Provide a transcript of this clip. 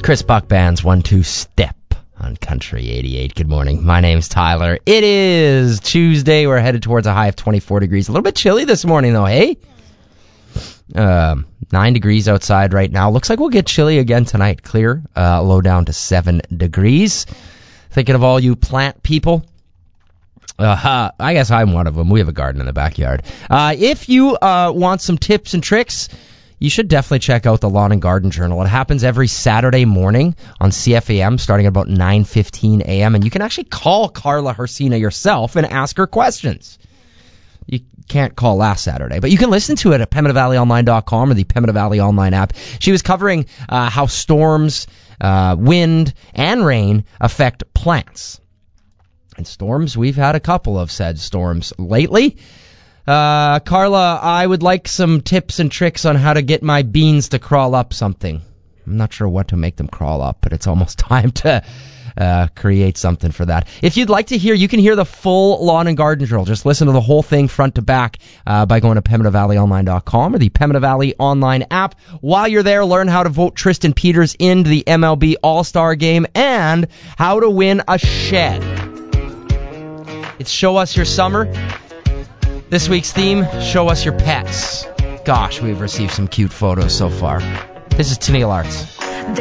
Chris Buckband's 1-2 Step on Country 88. Good morning. My name's Tyler. It is Tuesday. We're headed towards a high of 24 degrees. A little bit chilly this morning, though, hey? 9 degrees outside right now. Looks like we'll get chilly again tonight. Clear. Low down to 7 degrees. Thinking of all you plant people. I guess I'm one of them. We have a garden in the backyard. If you want some tips and tricks, you should definitely check out the Lawn and Garden Journal. It happens every Saturday morning on CFAM starting at about 9:15 a.m. And you can actually call Carla Hersina yourself and ask her questions. You can't call last Saturday, but you can listen to it at PemmineValleyOnline.com or the Pembina Valley Online app. She was covering how storms, wind, and rain affect plants. And storms, we've had a couple of said storms lately. Carla, I would like some tips and tricks on how to get my beans to crawl up something. I'm not sure what to make them crawl up, but it's almost time to create something for that. If you'd like to hear, you can hear the full Lawn and Garden Journal. Just listen to the whole thing front to back by going to PembinaValleyOnline.com or the Pembina Valley Online app. While you're there, learn how to vote Tristan Peters into the MLB All-Star Game and how to win a shed. It's Show Us Your Summer. This week's theme, Show Us Your Pets. Gosh, we've received some cute photos so far. This is Tennille Arts.